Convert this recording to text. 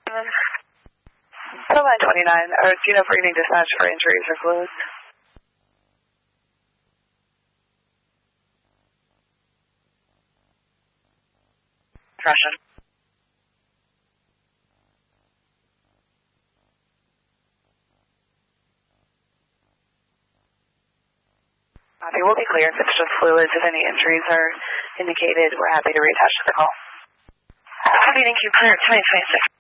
Line 29, or do you know if we're getting dispatched for injuries or fluids? Russian. They will be clear if it's just fluids. If any injuries are indicated, we're happy to reattach to the call. Thank you. Clear at 2026.